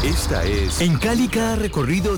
Esta es... En Cali cada recorrido...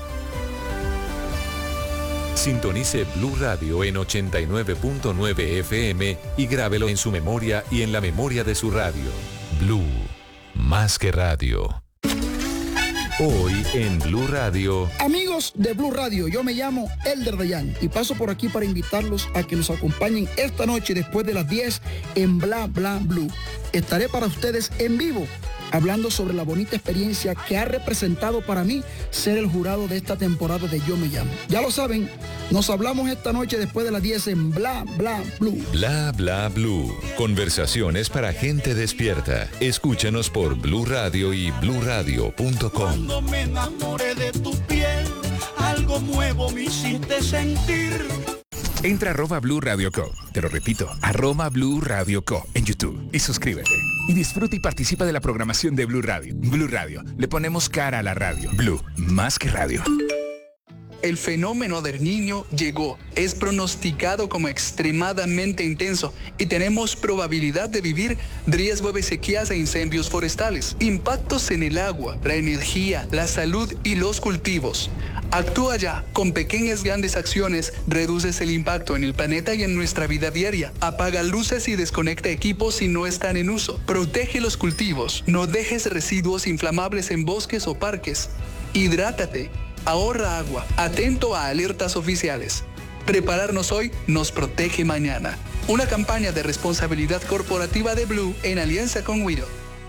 Sintonice Blue Radio en 89.9 FM y grábelo en su memoria y en la memoria de su radio. Blue, más que radio. Hoy en Blue Radio. Amigos de Blue Radio, yo me llamo Elder Dayan y paso por aquí para invitarlos a que nos acompañen esta noche después de las 10 en Bla Bla Blue. Estaré para ustedes en vivo, hablando sobre la bonita experiencia que ha representado para mí ser el jurado de esta temporada de Yo Me Llamo. Ya lo saben, nos hablamos esta noche después de las 10 en Bla Bla Blue. Bla Bla Blue. Conversaciones para gente despierta. Escúchanos por Blue Radio y bluradio.com. Cuando me enamoré de tu piel, algo nuevo me hiciste sentir. Entra a @Blue Radio Co. Te lo repito, @Blue Radio Co. en YouTube y suscríbete. Y disfruta y participa de la programación de Blue Radio. Blue Radio, le ponemos cara a la radio. Blue, más que radio. El fenómeno del Niño llegó, es pronosticado como extremadamente intenso y tenemos probabilidad de vivir riesgo de sequías e incendios forestales, impactos en el agua, la energía, la salud y los cultivos. Actúa ya, con pequeñas grandes acciones reduces el impacto en el planeta y en nuestra vida diaria. Apaga luces y desconecta equipos si no están en uso. Protege los cultivos, no dejes residuos inflamables en bosques o parques. Hidrátate. Ahorra agua, atento a alertas oficiales. Prepararnos hoy nos protege mañana. Una campaña de responsabilidad corporativa de Blue en alianza con Wido.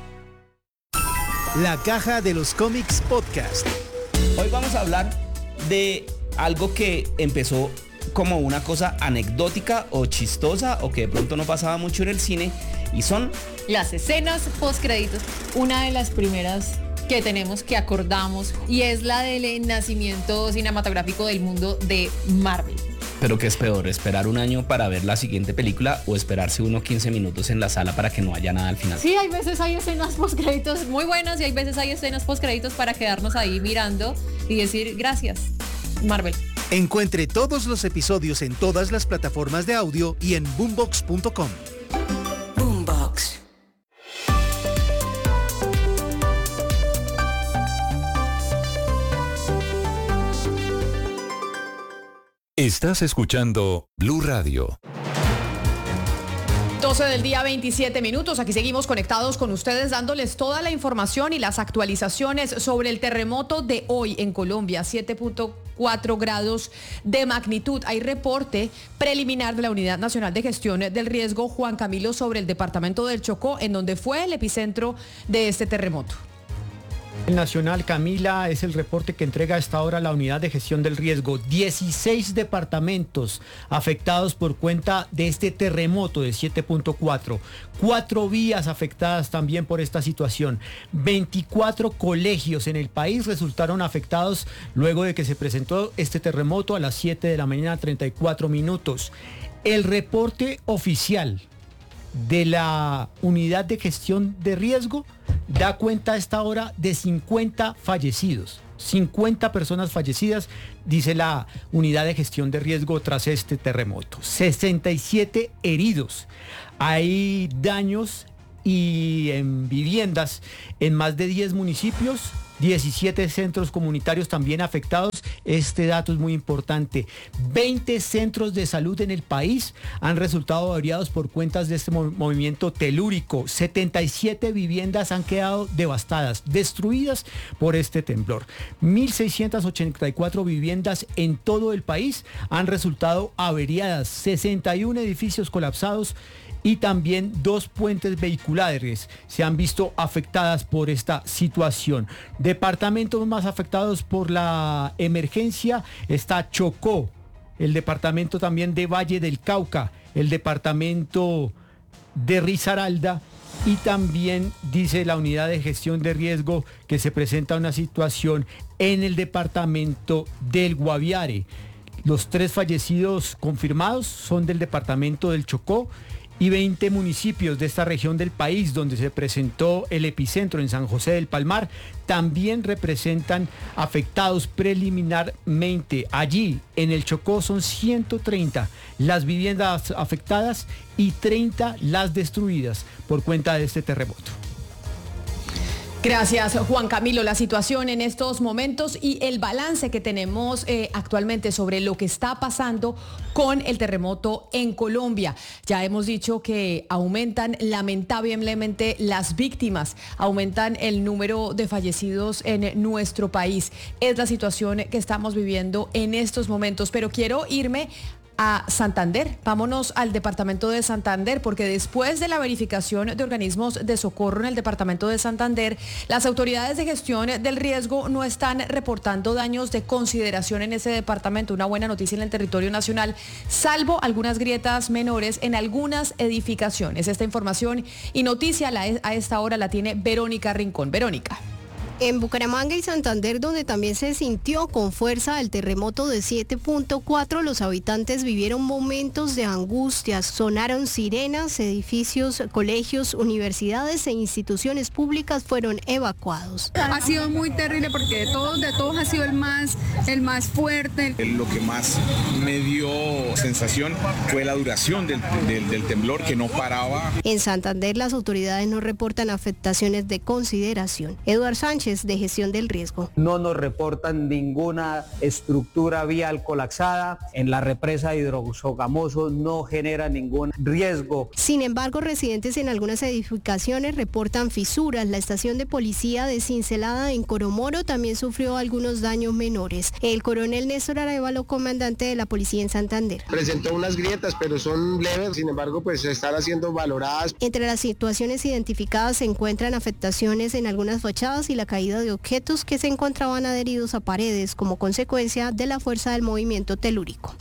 La Caja de los Cómics Podcast. Hoy vamos a hablar de algo que empezó como una cosa anecdótica o chistosa o que de pronto no pasaba mucho en el cine y son las escenas postcréditos. Una de las primeras que tenemos, que acordamos, y es la del nacimiento cinematográfico del mundo de Marvel. Pero ¿qué es peor? ¿Esperar un año para ver la siguiente película o esperarse 15 minutos en la sala para que no haya nada al final? Sí, hay veces hay escenas postcréditos muy buenas y hay veces hay escenas postcréditos para quedarnos ahí mirando y decir gracias, Marvel. Encuentre todos los episodios en todas las plataformas de audio y en boombox.com. Boombox. Estás escuchando Blue Radio. 12 del día, 27 minutos. Aquí seguimos conectados con ustedes, dándoles toda la información y las actualizaciones sobre el terremoto de hoy en Colombia, 7.4 grados de magnitud. Hay reporte preliminar de la Unidad Nacional de Gestión del Riesgo, Juan Camilo, sobre el departamento del Chocó, en donde fue el epicentro de este terremoto. El Nacional, Camila, es el reporte que entrega a esta hora la Unidad de Gestión del Riesgo. 16 departamentos afectados por cuenta de este terremoto de 7.4. 4 vías afectadas también por esta situación. 24 colegios en el país resultaron afectados luego de que se presentó este terremoto a las 7 de la mañana, 34 minutos. El reporte oficial de la Unidad de Gestión de Riesgo da cuenta a esta hora de 50 fallecidos. 50 personas fallecidas, dice la Unidad de Gestión de Riesgo tras este terremoto. 67 heridos. Hay daños y en viviendas en más de 10 municipios, 17 centros comunitarios también afectados. Este dato es muy importante. 20 centros de salud en el país han resultado averiados por cuentas de este movimiento telúrico. 77 viviendas han quedado devastadas, destruidas por este temblor. 1.684 viviendas en todo el país han resultado averiadas. 61 edificios colapsados y también 2 puentes vehiculares se han visto afectadas por esta situación. Departamentos más afectados por la emergencia está Chocó, el departamento también de Valle del Cauca, el departamento de Risaralda y también dice la Unidad de Gestión de Riesgo que se presenta una situación en el departamento del Guaviare. Los 3 fallecidos confirmados son del departamento del Chocó y 20 municipios de esta región del país donde se presentó el epicentro en San José del Palmar también representan afectados preliminarmente. Allí en el Chocó son 130 las viviendas afectadas y 30 las destruidas por cuenta de este terremoto. Gracias, Juan Camilo. La situación en estos momentos y el balance que tenemos actualmente sobre lo que está pasando con el terremoto en Colombia. Ya hemos dicho que aumentan lamentablemente las víctimas, aumentan el número de fallecidos en nuestro país. Es la situación que estamos viviendo en estos momentos, pero quiero irme a Santander. Vámonos al departamento de Santander, porque después de la verificación de organismos de socorro en el departamento de Santander, las autoridades de gestión del riesgo no están reportando daños de consideración en ese departamento. Una buena noticia en el territorio nacional, salvo algunas grietas menores en algunas edificaciones. Esta información y noticia a esta hora la tiene Verónica Rincón. Verónica. En Bucaramanga y Santander, donde también se sintió con fuerza el terremoto de 7.4, los habitantes vivieron momentos de angustias. Sonaron sirenas, edificios, colegios, universidades e instituciones públicas fueron evacuados. Ha sido muy terrible porque de todos ha sido el más fuerte. Lo que más me dio sensación fue la duración del temblor, que no paraba. En Santander, las autoridades no reportan afectaciones de consideración. Eduardo Sánchez, de gestión del riesgo. No nos reportan ninguna estructura vial colapsada. En la represa de Hidrosogamoso no genera ningún riesgo. Sin embargo, residentes en algunas edificaciones reportan fisuras. La estación de policía de Cincelada en Coromoro también sufrió algunos daños menores. El coronel Néstor Arevalo, comandante de la policía en Santander. Presentó unas grietas, pero son leves, sin embargo, pues se están haciendo valoradas. Entre las situaciones identificadas se encuentran afectaciones en algunas fachadas y la caída de objetos que se encontraban adheridos a paredes como consecuencia de la fuerza del movimiento telúrico.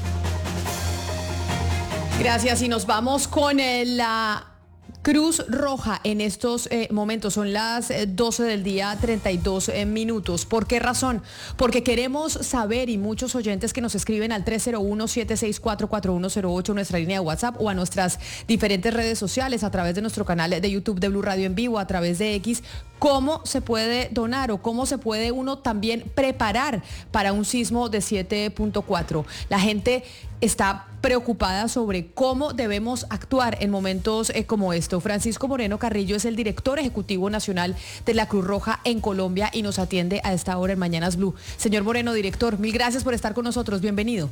Gracias, y nos vamos con la Cruz Roja en estos momentos. Son las 12 del día, 32 minutos. ¿Por qué razón? Porque queremos saber, y muchos oyentes que nos escriben al 301-764-4108, nuestra línea de WhatsApp, o a nuestras diferentes redes sociales, a través de nuestro canal de YouTube de Blue Radio en vivo, a través de X, cómo se puede donar o cómo se puede uno también preparar para un sismo de 7.4. La gente está preocupada sobre cómo debemos actuar en momentos como esto. Francisco Moreno Carrillo es el director ejecutivo nacional de la Cruz Roja en Colombia y nos atiende a esta hora en Mañanas Blue. Señor Moreno, director, mil gracias por estar con nosotros. Bienvenido.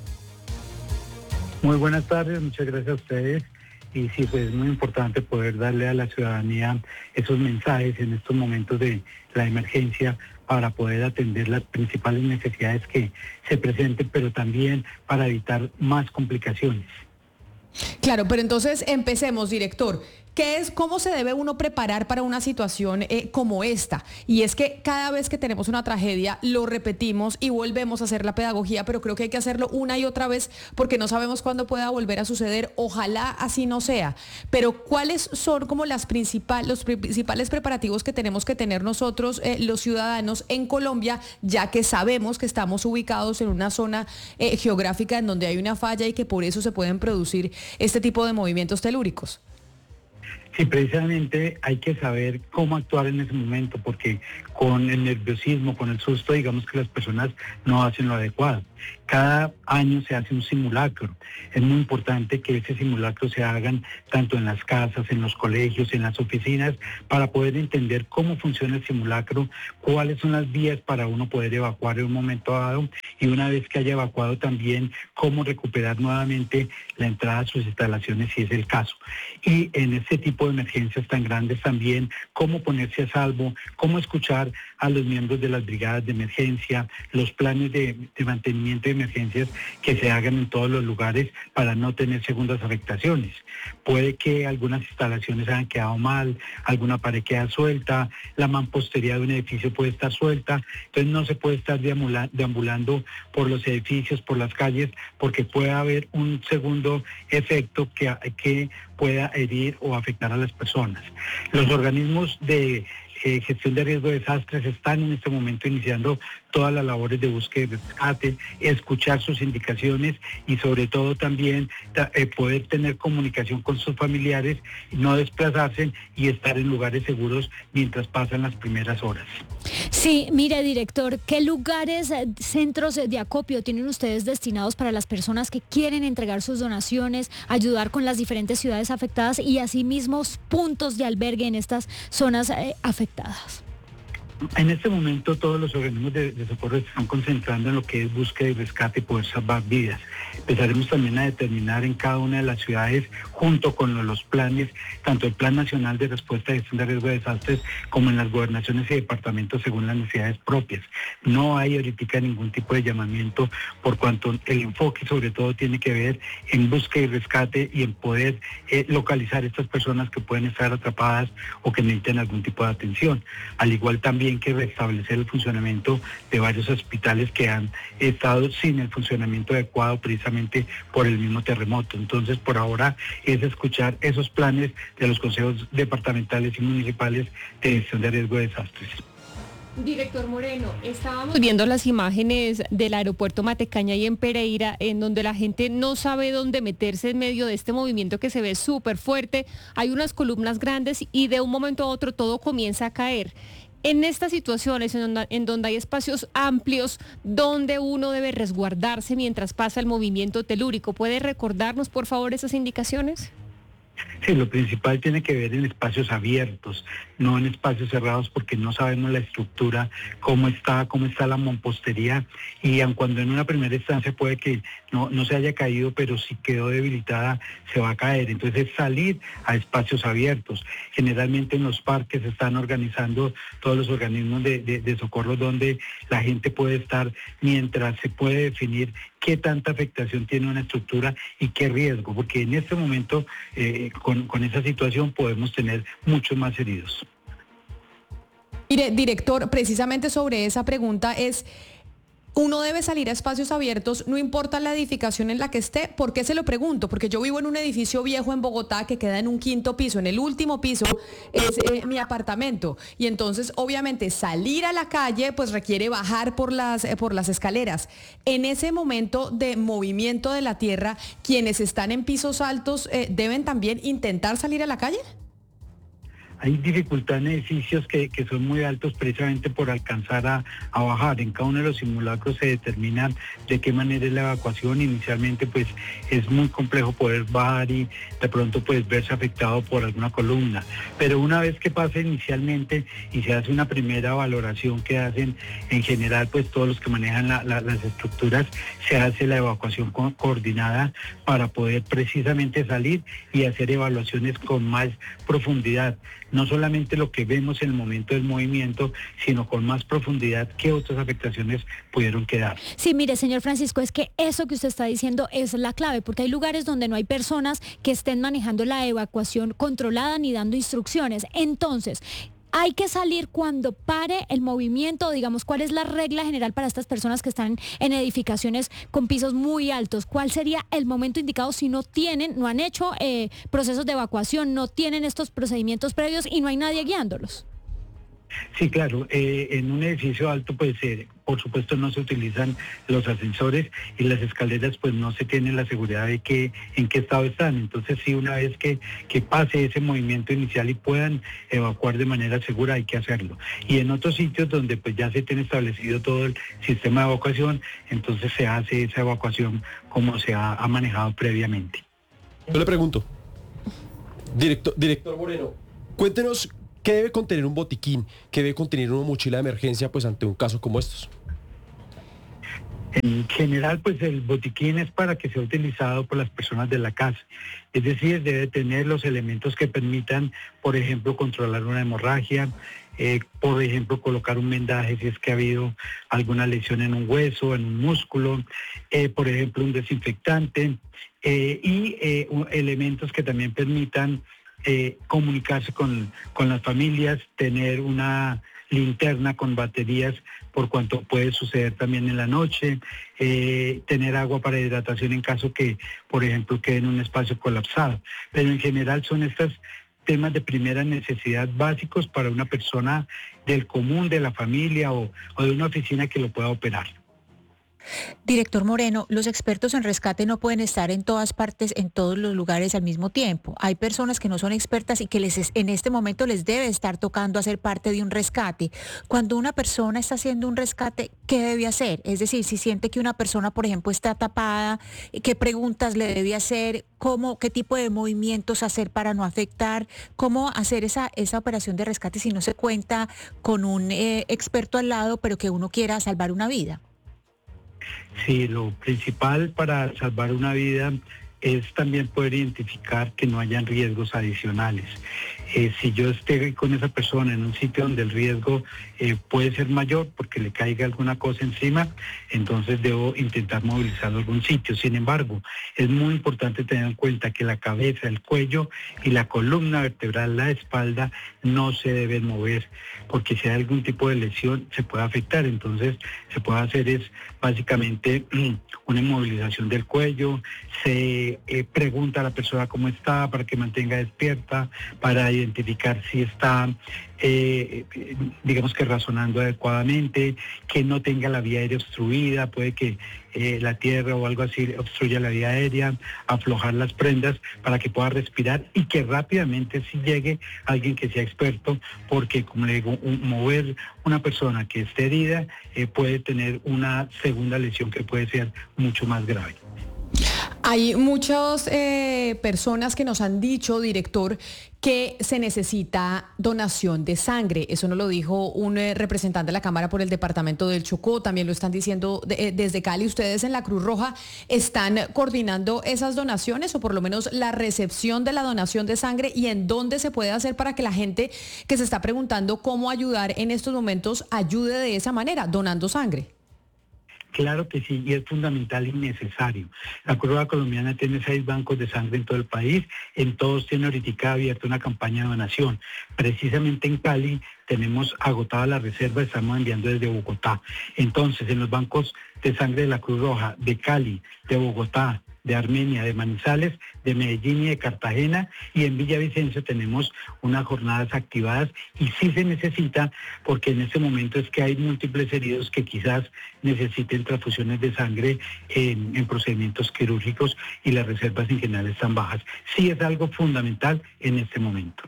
Muy buenas tardes, muchas gracias a ustedes. Y sí, pues es muy importante poder darle a la ciudadanía esos mensajes en estos momentos de la emergencia para poder atender las principales necesidades que se presenten, pero también para evitar más complicaciones. Claro, pero entonces empecemos, director. ¿Cómo se debe uno preparar para una situación como esta? Y es que cada vez que tenemos una tragedia lo repetimos y volvemos a hacer la pedagogía, pero creo que hay que hacerlo una y otra vez porque no sabemos cuándo pueda volver a suceder. Ojalá así no sea. Pero ¿cuáles son como los principales preparativos que tenemos que tener nosotros, los ciudadanos en Colombia, ya que sabemos que estamos ubicados en una zona geográfica en donde hay una falla y que por eso se pueden producir este tipo de movimientos telúricos? Sí, precisamente hay que saber cómo actuar en ese momento, porque con el nerviosismo, con el susto, digamos que las personas no hacen lo adecuado. Cada año se hace un simulacro. Es muy importante que ese simulacro se hagan tanto en las casas, en los colegios, en las oficinas, para poder entender cómo funciona el simulacro, cuáles son las vías para uno poder evacuar en un momento dado, y una vez que haya evacuado también cómo recuperar nuevamente la entrada a sus instalaciones si es el caso. Y en este tipo de emergencias tan grandes también, cómo ponerse a salvo, cómo escuchar a los miembros de las brigadas de emergencia, los planes de mantenimiento de emergencias que se hagan en todos los lugares para no tener segundas afectaciones. Puede que algunas instalaciones hayan quedado mal, alguna pared queda suelta, la mampostería de un edificio puede estar suelta, entonces no se puede estar deambulando por los edificios, por las calles, porque puede haber un segundo efecto que pueda herir o afectar a las personas. Los organismos de gestión de riesgo de desastres están en este momento iniciando todas las labores de búsqueda y rescate, escuchar sus indicaciones y sobre todo también poder tener comunicación con sus familiares, no desplazarse y estar en lugares seguros mientras pasan las primeras horas. Sí, mire, director, ¿qué lugares, centros de acopio tienen ustedes destinados para las personas que quieren entregar sus donaciones, ayudar con las diferentes ciudades afectadas y asimismo puntos de albergue en estas zonas afectadas? En este momento todos los organismos de socorro se están concentrando en lo que es búsqueda y rescate y poder salvar vidas. Empezaremos también a determinar en cada una de las ciudades, junto con los planes, tanto el Plan Nacional de Respuesta y Gestión de Riesgo de Desastres, como en las gobernaciones y departamentos según las necesidades propias. No hay ahorita ningún tipo de llamamiento, por cuanto el enfoque sobre todo tiene que ver en búsqueda y rescate y en poder localizar estas personas que pueden estar atrapadas o que necesiten algún tipo de atención. Al igual también que restablecer el funcionamiento de varios hospitales que han estado sin el funcionamiento adecuado precisamente por el mismo terremoto. Entonces, por ahora es escuchar esos planes de los consejos departamentales y municipales de gestión de riesgo de desastres. Director Moreno, estábamos viendo las imágenes del aeropuerto Matecaña y en Pereira, en donde la gente no sabe dónde meterse en medio de este movimiento que se ve súper fuerte. Hay unas columnas grandes y de un momento a otro todo comienza a caer. En estas situaciones en donde hay espacios amplios, donde uno debe resguardarse mientras pasa el movimiento telúrico, ¿puede recordarnos, por favor, esas indicaciones? Sí, lo principal tiene que ver en espacios abiertos, no en espacios cerrados, porque no sabemos la estructura, cómo está la mampostería, y aun cuando en una primera instancia puede que no se haya caído, pero si quedó debilitada, se va a caer. Entonces es salir a espacios abiertos. Generalmente en los parques se están organizando todos los organismos de socorro donde la gente puede estar mientras se puede definir qué tanta afectación tiene una estructura y qué riesgo, porque en este momento con esa situación podemos tener muchos más heridos. Mire, director, precisamente sobre esa pregunta es, uno debe salir a espacios abiertos, no importa la edificación en la que esté. ¿Por qué se lo pregunto? Porque yo vivo en un edificio viejo en Bogotá que queda en un 5º piso. En el último piso es mi apartamento. Y entonces, obviamente, salir a la calle pues requiere bajar por las escaleras. En ese momento de movimiento de la tierra, quienes están en pisos altos deben también intentar salir a la calle. Hay dificultad en edificios que son muy altos precisamente por alcanzar a bajar. En cada uno de los simulacros se determina de qué manera es la evacuación. Inicialmente pues es muy complejo poder bajar y de pronto pues verse afectado por alguna columna. Pero una vez que pasa inicialmente y se hace una primera valoración que hacen en general pues todos los que manejan las estructuras, se hace la evacuación coordinada para poder precisamente salir y hacer evaluaciones con más profundidad. No solamente lo que vemos en el momento del movimiento, sino con más profundidad qué otras afectaciones pudieron quedar. Sí, mire, señor Francisco, es que eso que usted está diciendo es la clave, porque hay lugares donde no hay personas que estén manejando la evacuación controlada ni dando instrucciones. Entonces, hay que salir cuando pare el movimiento, digamos, ¿cuál es la regla general para estas personas que están en edificaciones con pisos muy altos? ¿Cuál sería el momento indicado si no han hecho procesos de evacuación, no tienen estos procedimientos previos y no hay nadie guiándolos? Sí, claro, en un edificio alto pues por supuesto no se utilizan los ascensores y las escaleras pues no se tiene la seguridad de en qué estado están. Entonces sí, una vez que pase ese movimiento inicial y puedan evacuar de manera segura, hay que hacerlo. Y en otros sitios donde pues ya se tiene establecido todo el sistema de evacuación, entonces se hace esa evacuación como se ha manejado previamente. Yo le pregunto, director Moreno, cuéntenos ¿qué debe contener un botiquín? ¿Qué debe contener una mochila de emergencia pues ante un caso como estos? En general, pues el botiquín es para que sea utilizado por las personas de la casa. Es decir, debe tener los elementos que permitan, por ejemplo, controlar una hemorragia, por ejemplo, colocar un vendaje si es que ha habido alguna lesión en un hueso, en un músculo, por ejemplo, un desinfectante y elementos que también permitan comunicarse con las familias, tener una linterna con baterías por cuanto puede suceder también en la noche, tener agua para hidratación en caso que, por ejemplo, quede en un espacio colapsado. Pero en general son estos temas de primera necesidad básicos para una persona del común, de la familia o de una oficina que lo pueda operar. Director Moreno, los expertos en rescate no pueden estar en todas partes, en todos los lugares al mismo tiempo. Hay personas que no son expertas y que en este momento les debe estar tocando hacer parte de un rescate. Cuando una persona está haciendo un rescate, ¿qué debe hacer? Es decir, si siente que una persona, por ejemplo, está tapada, ¿qué preguntas le debe hacer? ¿Qué tipo de movimientos hacer para no afectar? ¿Cómo hacer esa operación de rescate si no se cuenta con un experto al lado, pero que uno quiera salvar una vida? Sí, lo principal para salvar una vida es también poder identificar que no hayan riesgos adicionales. Si yo esté con esa persona en un sitio donde el riesgo puede ser mayor porque le caiga alguna cosa encima, entonces debo intentar movilizarlo a algún sitio. Sin embargo, es muy importante tener en cuenta que la cabeza, el cuello y la columna vertebral, la espalda, no se deben mover, porque si hay algún tipo de lesión se puede afectar. Entonces, se puede hacer es básicamente una inmovilización del cuello, se pregunta a la persona cómo está para que mantenga despierta, para identificar si está, digamos que razonando adecuadamente, que no tenga la vía aérea obstruida, puede que la tierra o algo así obstruya la vía aérea, aflojar las prendas para que pueda respirar y que rápidamente si llegue alguien que sea experto, porque como le digo, mover una persona que esté herida puede tener una segunda lesión que puede ser mucho más grave. Hay muchas personas que nos han dicho, director, que se necesita donación de sangre. Eso nos lo dijo un representante de la Cámara por el departamento del Chocó, también lo están diciendo desde Cali. ¿Ustedes en la Cruz Roja están coordinando esas donaciones o por lo menos la recepción de la donación de sangre y en dónde se puede hacer para que la gente que se está preguntando cómo ayudar en estos momentos ayude de esa manera, donando sangre? Claro que sí, y es fundamental y necesario. La Cruz Roja Colombiana tiene 6 bancos de sangre en todo el país, en todos tiene ahorita abierta una campaña de donación. Precisamente en Cali tenemos agotada la reserva, estamos enviando desde Bogotá. Entonces, en los bancos de sangre de la Cruz Roja, de Cali, de Bogotá, de Armenia, de Manizales, de Medellín y de Cartagena, y en Villavicencio tenemos unas jornadas activadas y sí se necesita porque en este momento es que hay múltiples heridos que quizás necesiten transfusiones de sangre en procedimientos quirúrgicos y las reservas en general están bajas. Sí es algo fundamental en este momento.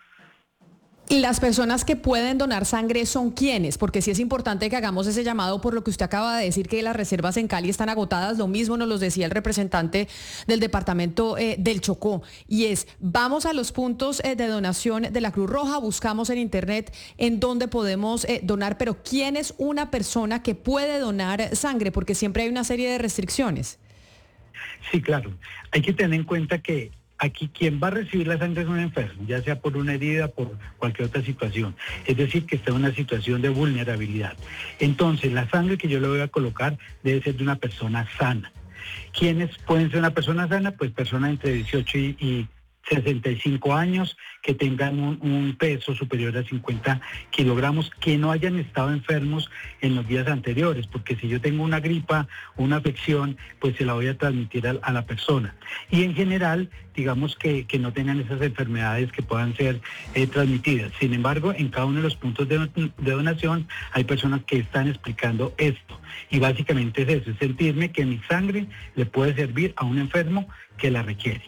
¿Y las personas que pueden donar sangre son quiénes? Porque sí es importante que hagamos ese llamado por lo que usted acaba de decir, que las reservas en Cali están agotadas. Lo mismo nos lo decía el representante del departamento del Chocó. Y vamos a los puntos de donación de la Cruz Roja, buscamos en internet en dónde podemos donar, pero ¿quién es una persona que puede donar sangre? Porque siempre hay una serie de restricciones. Sí, claro. Hay que tener en cuenta que aquí quien va a recibir la sangre es un enfermo, ya sea por una herida, por cualquier otra situación. Es decir, que está en una situación de vulnerabilidad. Entonces, la sangre que yo le voy a colocar debe ser de una persona sana. ¿Quiénes pueden ser una persona sana? Pues personas entre 18 y 65 años, que tengan un peso superior a 50 kilogramos, que no hayan estado enfermos en los días anteriores, porque si yo tengo una gripa o una afección, pues se la voy a transmitir a la persona. Y en general, digamos que no tengan esas enfermedades que puedan ser transmitidas. Sin embargo, en cada uno de los puntos de donación hay personas que están explicando esto. Y básicamente es eso, es sentirme que mi sangre le puede servir a un enfermo que la requiere.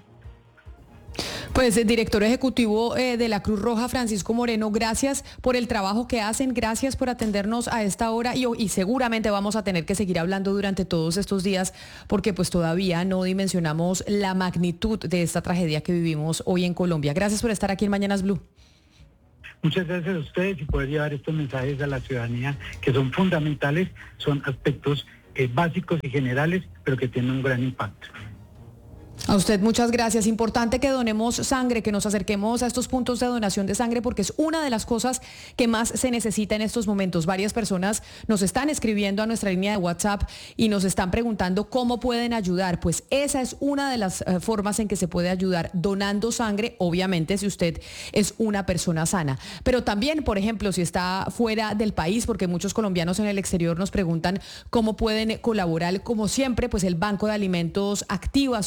Pues el director ejecutivo de la Cruz Roja, Francisco Moreno, gracias por el trabajo que hacen, gracias por atendernos a esta hora y seguramente vamos a tener que seguir hablando durante todos estos días porque pues todavía no dimensionamos la magnitud de esta tragedia que vivimos hoy en Colombia. Gracias por estar aquí en Mañanas Blue. Muchas gracias a ustedes y poder llevar estos mensajes a la ciudadanía que son fundamentales, son aspectos básicos y generales, pero que tienen un gran impacto. A usted muchas gracias. Importante que donemos sangre, que nos acerquemos a estos puntos de donación de sangre porque es una de las cosas que más se necesita en estos momentos. Varias personas nos están escribiendo a nuestra línea de WhatsApp y nos están preguntando cómo pueden ayudar. Pues esa es una de las formas en que se puede ayudar, donando sangre, obviamente si usted es una persona sana. Pero también, por ejemplo, si está fuera del país, porque muchos colombianos en el exterior nos preguntan cómo pueden colaborar. Como siempre, pues el Banco de Alimentos activa su canal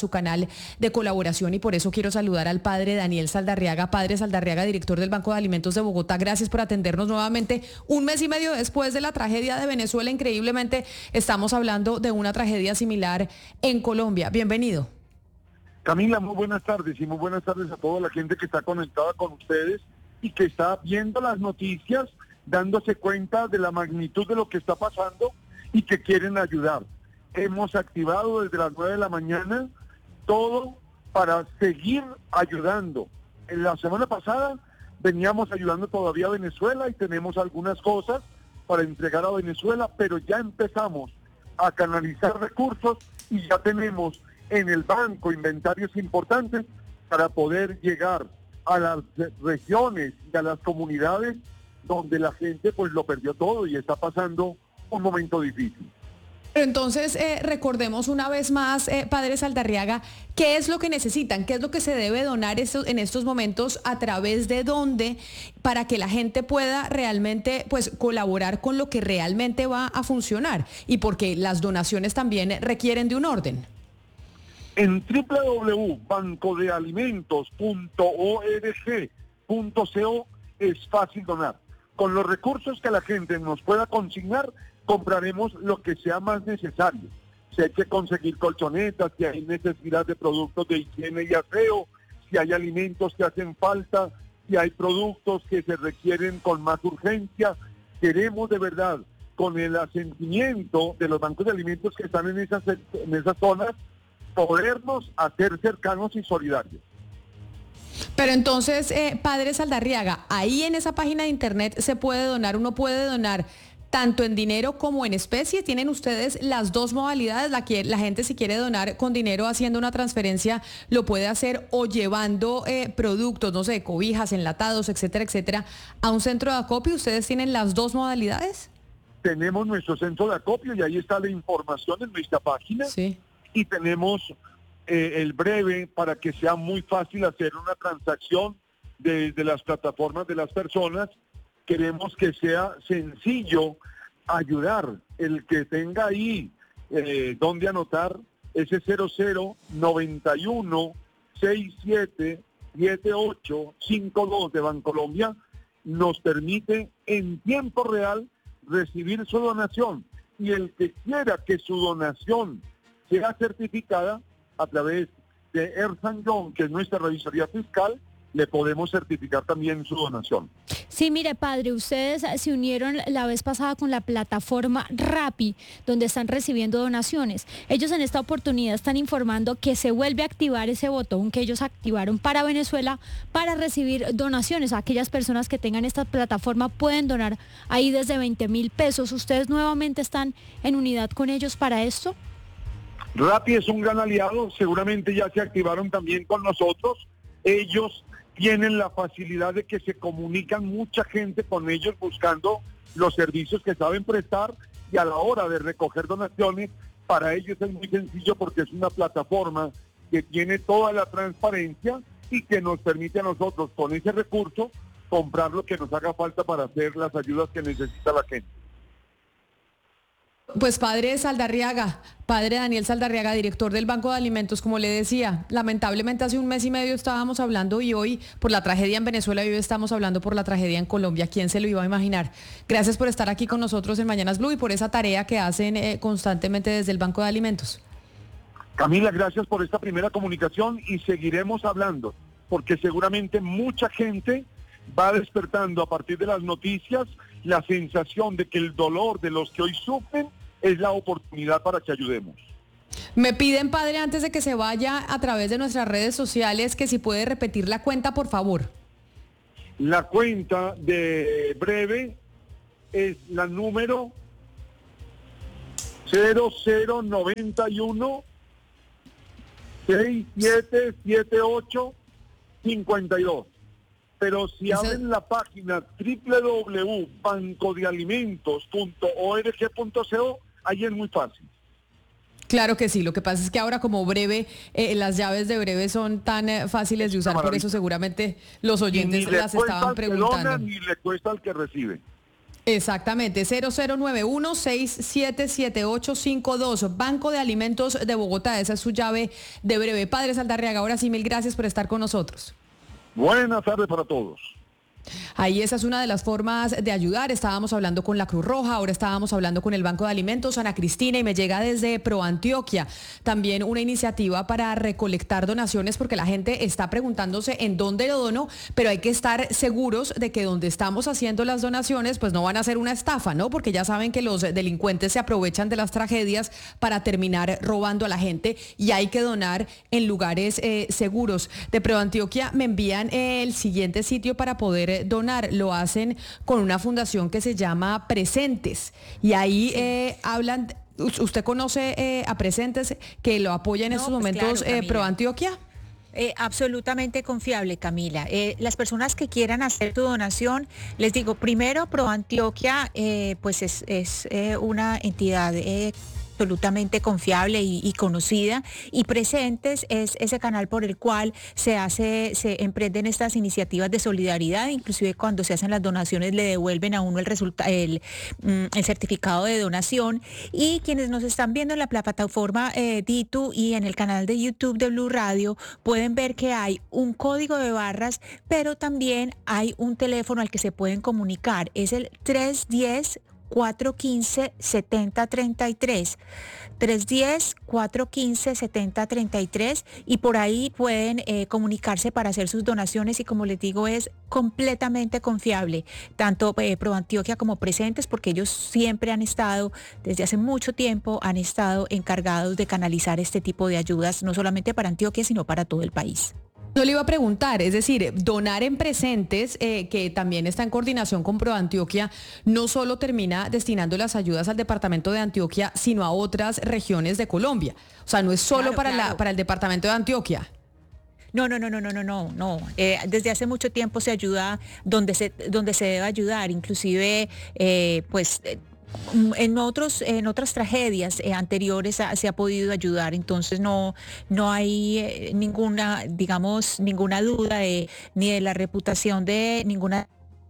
Nacional de Colaboración, y por eso quiero saludar al padre Daniel Saldarriaga. Padre Saldarriaga, director del Banco de Alimentos de Bogotá, gracias por atendernos nuevamente. Un mes y medio después de la tragedia de Venezuela, increíblemente estamos hablando de una tragedia similar en Colombia. Bienvenido. Camila, muy buenas tardes y muy buenas tardes a toda la gente que está conectada con ustedes y que está viendo las noticias, dándose cuenta de la magnitud de lo que está pasando y que quieren ayudar. Hemos activado desde las 9 de la mañana todo para seguir ayudando. En la semana pasada veníamos ayudando todavía a Venezuela y tenemos algunas cosas para entregar a Venezuela, pero ya empezamos a canalizar recursos y ya tenemos en el banco inventarios importantes para poder llegar a las regiones y a las comunidades donde la gente pues lo perdió todo y está pasando un momento difícil. Pero entonces recordemos una vez más, padre Saldarriaga, ¿qué es lo que necesitan? ¿Qué es lo que se debe donar en estos momentos? ¿A través de dónde? Para que la gente pueda realmente pues colaborar con lo que realmente va a funcionar, y porque las donaciones también requieren de un orden. En www.bancodealimentos.org.co es fácil donar. Con los recursos que la gente nos pueda consignar, compraremos lo que sea más necesario. Si hay que conseguir colchonetas, si hay necesidad de productos de higiene y aseo, si hay alimentos que hacen falta, si hay productos que se requieren con más urgencia. Queremos de verdad, con el asentimiento de los bancos de alimentos que están en esas zonas, podernos hacer cercanos y solidarios. Pero entonces, padre Saldarriaga, ahí en esa página de internet se puede donar, uno puede donar tanto en dinero como en especie. ¿Tienen ustedes las dos modalidades? La gente, si quiere donar con dinero haciendo una transferencia, lo puede hacer, o llevando productos, no sé, cobijas, enlatados, etcétera, etcétera, a un centro de acopio. ¿Ustedes tienen las dos modalidades? Tenemos nuestro centro de acopio y ahí está la información en nuestra página. Sí. Y tenemos el breve para que sea muy fácil hacer una transacción desde las plataformas de las personas. Queremos que sea sencillo ayudar. El que tenga ahí donde anotar ese 0091677852 de Bancolombia nos permite en tiempo real recibir su donación, y el que quiera que su donación sea certificada a través de Ernst & Young, que es nuestra revisoría fiscal, le podemos certificar también su donación. Sí, mire, padre, ustedes se unieron la vez pasada con la plataforma Rappi, donde están recibiendo donaciones. Ellos en esta oportunidad están informando que se vuelve a activar ese botón que ellos activaron para Venezuela para recibir donaciones. Aquellas personas que tengan esta plataforma pueden donar ahí desde 20.000 pesos. ¿Ustedes nuevamente están en unidad con ellos para esto? Rappi es un gran aliado, seguramente ya se activaron también con nosotros. Ellos tienen la facilidad de que se comunican mucha gente con ellos buscando los servicios que saben prestar, y a la hora de recoger donaciones, para ellos es muy sencillo porque es una plataforma que tiene toda la transparencia y que nos permite a nosotros con ese recurso comprar lo que nos haga falta para hacer las ayudas que necesita la gente. Pues padre Saldarriaga, padre Daniel Saldarriaga, director del Banco de Alimentos, como le decía, lamentablemente hace un mes y medio estábamos hablando, y hoy por la tragedia en Venezuela, y hoy estamos hablando por la tragedia en Colombia. ¿Quién se lo iba a imaginar? Gracias por estar aquí con nosotros en Mañanas Blue y por esa tarea que hacen constantemente desde el Banco de Alimentos. Camila, gracias por esta primera comunicación y seguiremos hablando, porque seguramente mucha gente va despertando a partir de las noticias la sensación de que el dolor de los que hoy sufren es la oportunidad para que ayudemos. Me piden, padre, antes de que se vaya, a través de nuestras redes sociales, que si puede repetir la cuenta, por favor. La cuenta de breve es la número 0091 6778 52. Pero si abren la página www.bancodealimentos.org.co, ahí es muy fácil. Claro que sí, lo que pasa es que ahora como breve, las llaves de breve son tan fáciles de usar, por eso seguramente los oyentes las estaban preguntando. Ni le cuesta al que recibe. Exactamente, 0091-677852, Banco de Alimentos de Bogotá, esa es su llave de breve. Padre Saldarriaga, ahora sí, mil gracias por estar con nosotros. Buenas tardes para todos. Ahí esa es una de las formas de ayudar. Estábamos hablando con la Cruz Roja, ahora estábamos hablando con el Banco de Alimentos, Ana Cristina, y me llega desde ProAntioquia también una iniciativa para recolectar donaciones, porque la gente está preguntándose en dónde lo dono, pero hay que estar seguros de que donde estamos haciendo las donaciones pues no van a ser una estafa, ¿no? Porque ya saben que los delincuentes se aprovechan de las tragedias para terminar robando a la gente, y hay que donar en lugares seguros. De ProAntioquia me envían el siguiente sitio para poder donar. Lo hacen con una fundación que se llama Presentes, y ahí hablan. ¿Usted conoce a Presentes, que lo apoya en estos momentos, claro, ProAntioquia? Absolutamente confiable, Camila. Las personas que quieran hacer su donación, les digo, primero, ProAntioquia pues es una entidad absolutamente confiable y conocida, y Presentes es ese canal por el cual se emprenden estas iniciativas de solidaridad. Inclusive cuando se hacen las donaciones le devuelven a uno el certificado de donación. Y quienes nos están viendo en la plataforma Ditu y en el canal de YouTube de Blue Radio pueden ver que hay un código de barras, pero también hay un teléfono al que se pueden comunicar. Es el 310-415-7033, 310-415-7033, y por ahí pueden comunicarse para hacer sus donaciones, y como les digo, es completamente confiable, tanto ProAntioquia como Presentes, porque ellos siempre han estado, desde hace mucho tiempo, han estado encargados de canalizar este tipo de ayudas, no solamente para Antioquia, sino para todo el país. Yo le iba a preguntar, es decir, donar en Presentes, que también está en coordinación con ProAntioquia, no solo termina destinando las ayudas al departamento de Antioquia, sino a otras regiones de Colombia. O sea, no es solo para el departamento de Antioquia. No. Desde hace mucho tiempo se ayuda donde se debe ayudar, inclusive en otras tragedias anteriores se ha podido ayudar. Entonces no hay ninguna duda ni de la reputación de ninguna.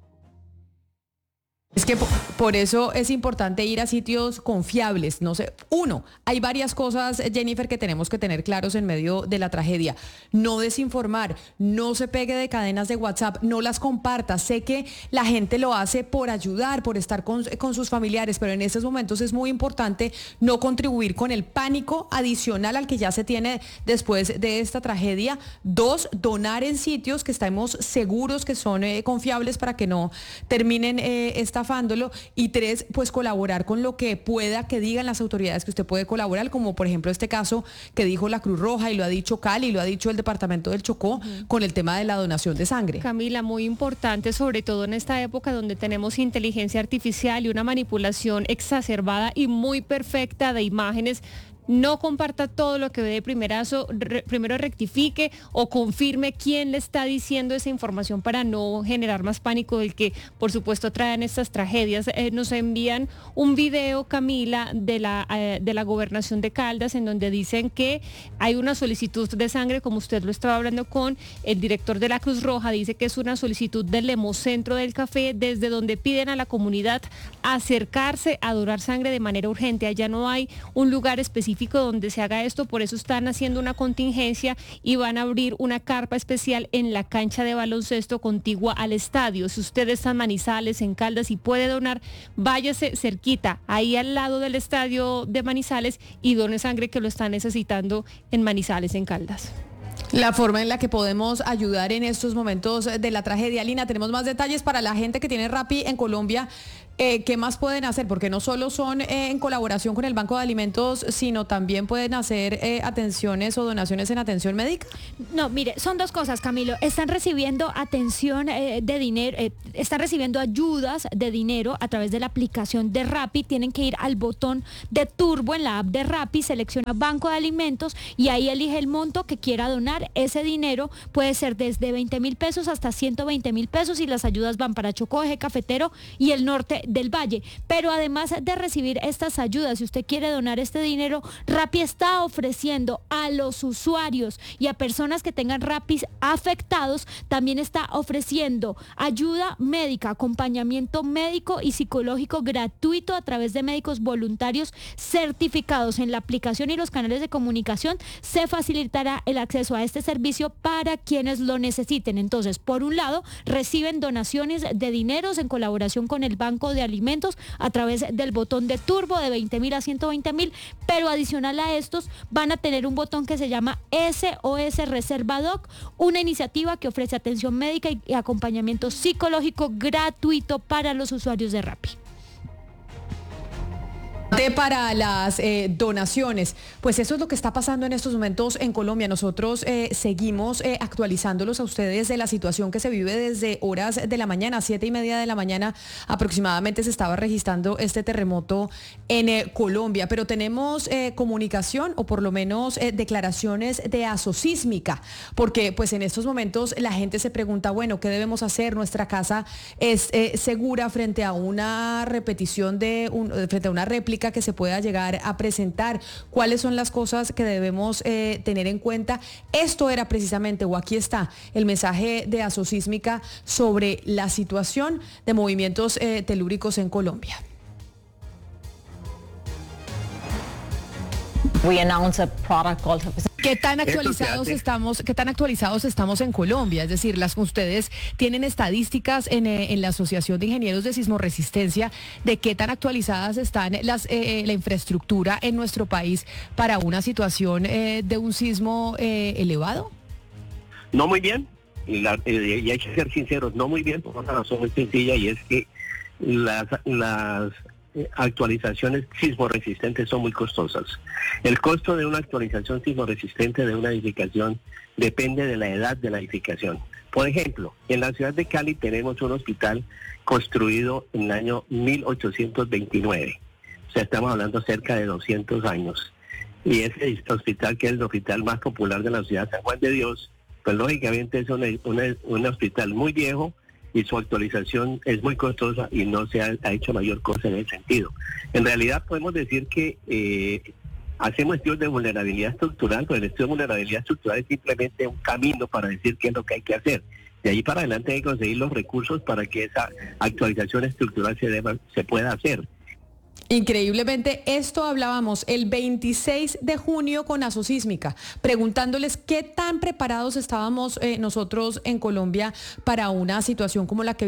Es que por eso es importante ir a sitios confiables. No sé, hay varias cosas, Jennifer, que tenemos que tener claros en medio de la tragedia. No desinformar, no se pegue de cadenas de WhatsApp, no las comparta. Sé que la gente lo hace por ayudar, por estar con sus familiares, pero en estos momentos es muy importante no contribuir con el pánico adicional al que ya se tiene después de esta tragedia. 2, donar en sitios que estemos seguros que son confiables para que no terminen estafándolo. Y 3, pues colaborar con lo que pueda que digan las autoridades que usted puede colaborar, como por ejemplo este caso que dijo la Cruz Roja, y lo ha dicho Cali, y lo ha dicho el departamento del Chocó, con el tema de la donación de sangre. Camila, muy importante, sobre todo en esta época donde tenemos inteligencia artificial y una manipulación exacerbada y muy perfecta de imágenes. No comparta todo lo que ve de primerazo, primero rectifique o confirme quién le está diciendo esa información para no generar más pánico del que por supuesto traen estas tragedias. Nos envían un video, Camila, de la gobernación de Caldas, en donde dicen que hay una solicitud de sangre, como usted lo estaba hablando con el director de la Cruz Roja, dice que es una solicitud del Hemocentro del Café, desde donde piden a la comunidad acercarse a donar sangre de manera urgente. Allá no hay un lugar específico donde se haga esto, por eso están haciendo una contingencia y van a abrir una carpa especial en la cancha de baloncesto contigua al estadio. Si usted está en Manizales, en Caldas, y puede donar, váyase cerquita, ahí al lado del estadio de Manizales, y done sangre, que lo está necesitando en Manizales, en Caldas. La forma en la que podemos ayudar en estos momentos de la tragedia. Lina, tenemos más detalles para la gente que tiene Rappi en Colombia. ¿Qué más pueden hacer? Porque no solo son en colaboración con el Banco de Alimentos, sino también pueden hacer atenciones o donaciones en atención médica. No, mire, son dos cosas, Camilo. Están recibiendo atención de dinero, están recibiendo ayudas de dinero a través de la aplicación de Rappi. Tienen que ir al botón de turbo en la app de Rappi, selecciona Banco de Alimentos y ahí elige el monto que quiera donar. Ese dinero puede ser desde 20.000 pesos hasta 120.000 pesos, y las ayudas van para Chocó, Eje Cafetero y el norte del Valle. Pero además de recibir estas ayudas, si usted quiere donar este dinero, Rappi está ofreciendo a los usuarios y a personas que tengan Rappi afectados, también está ofreciendo ayuda médica, acompañamiento médico y psicológico gratuito a través de médicos voluntarios certificados. En la aplicación y los canales de comunicación se facilitará el acceso a este servicio para quienes lo necesiten. Entonces, por un lado, reciben donaciones de dineros en colaboración con el Banco de Alimentos a través del botón de turbo de 20.000 a 120.000, pero adicional a estos van a tener un botón que se llama SOS Reserva Doc, una iniciativa que ofrece atención médica y acompañamiento psicológico gratuito para los usuarios de Rappi. Para las donaciones, pues eso es lo que está pasando en estos momentos en Colombia. Nosotros seguimos actualizándolos a ustedes de la situación que se vive desde horas de la mañana, 7:30 de la mañana aproximadamente se estaba registrando este terremoto en Colombia, pero tenemos comunicación o por lo menos declaraciones de Asosísmica, porque pues en estos momentos la gente se pregunta, bueno, ¿qué debemos hacer? Nuestra casa es segura frente a una repetición frente a una réplica que se pueda llegar a presentar. ¿Cuáles son las cosas que debemos tener en cuenta? Esto era precisamente, o aquí está, el mensaje de Asosísmica sobre la situación de movimientos telúricos en Colombia. We announce a product called... ¿Qué tan actualizados estamos en Colombia? Es decir, ustedes tienen estadísticas en la Asociación de Ingenieros de Sismoresistencia de qué tan actualizadas están la infraestructura en nuestro país para una situación de un sismo elevado. No muy bien, y hay que ser sinceros, no muy bien, por una razón muy sencilla, y es que las actualizaciones sismoresistentes son muy costosas. El costo de una actualización sismoresistente de una edificación depende de la edad de la edificación. Por ejemplo, en la ciudad de Cali tenemos un hospital construido en el año 1829. O sea, estamos hablando cerca de 200 años. Y ese hospital, que es el hospital más popular de la ciudad de San Juan de Dios, pues lógicamente es un hospital muy viejo, y su actualización es muy costosa y no se ha hecho mayor cosa en ese sentido. En realidad podemos decir que hacemos estudios de vulnerabilidad estructural, pero el estudio de vulnerabilidad estructural es simplemente un camino para decir qué es lo que hay que hacer. De ahí para adelante hay que conseguir los recursos para que esa actualización estructural se pueda hacer. Increíblemente, esto hablábamos el 26 de junio con Asosísmica, preguntándoles qué tan preparados estábamos nosotros en Colombia para una situación como la que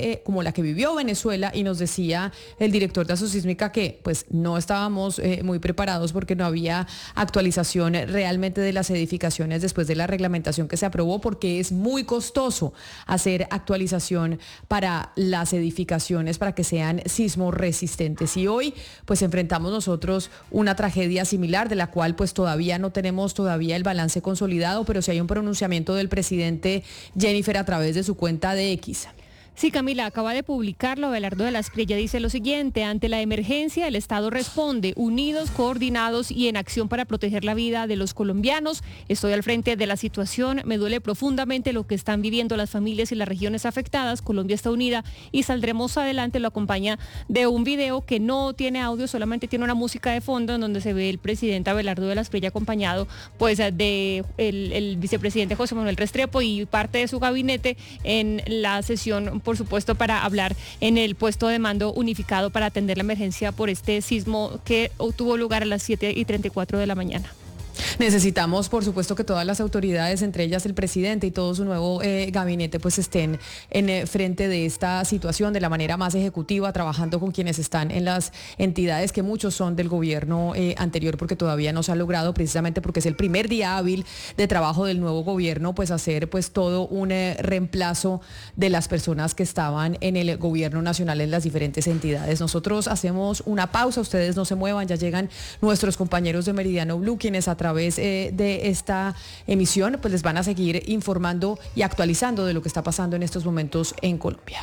vivió Venezuela, y nos decía el director de Asosísmica que pues no estábamos muy preparados porque no había actualización realmente de las edificaciones después de la reglamentación que se aprobó, porque es muy costoso hacer actualización para las edificaciones para que sean sismoresistentes. Y hoy pues enfrentamos nosotros una tragedia similar, de la cual pues todavía no tenemos el balance consolidado, pero sí hay un pronunciamiento del presidente Jennifer a través de su cuenta de X. Sí, Camila, acaba de publicarlo. Abelardo de la Espriella dice lo siguiente: ante la emergencia, el Estado responde unidos, coordinados y en acción para proteger la vida de los colombianos. Estoy al frente de la situación, me duele profundamente lo que están viviendo las familias y las regiones afectadas. Colombia está unida y saldremos adelante. Lo acompaña de un video que no tiene audio, solamente tiene una música de fondo en donde se ve el presidente Abelardo de la Espriella acompañado pues de el vicepresidente José Manuel Restrepo y parte de su gabinete en la sesión, por supuesto, para hablar en el puesto de mando unificado para atender la emergencia por este sismo que tuvo lugar a las 7:34 de la mañana. Necesitamos, por supuesto, que todas las autoridades, entre ellas el presidente y todo su nuevo gabinete, pues estén en frente de esta situación de la manera más ejecutiva, trabajando con quienes están en las entidades, que muchos son del gobierno anterior, porque todavía no se ha logrado, precisamente porque es el primer día hábil de trabajo del nuevo gobierno, pues hacer pues todo un reemplazo de las personas que estaban en el gobierno nacional en las diferentes entidades. Nosotros hacemos una pausa, ustedes no se muevan, ya llegan nuestros compañeros de Meridiano Blue, quienes a través de esta emisión pues les van a seguir informando y actualizando de lo que está pasando en estos momentos en Colombia.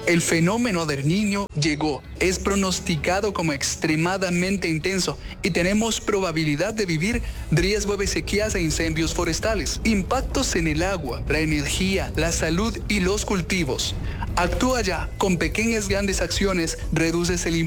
El fenómeno del Niño llegó, es pronosticado como extremadamente intenso y tenemos probabilidad de vivir riesgo de sequías e incendios forestales, impactos en el agua, la energía, la salud y los cultivos. Actúa ya, con pequeñas grandes acciones reduces el impacto